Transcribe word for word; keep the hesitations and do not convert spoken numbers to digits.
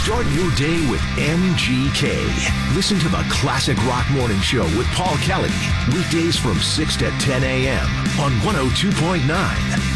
Start your day with M G K. Listen to the Classic Rock Morning Show with Paul Kelly. Weekdays from six to ten a.m. on one oh two point nine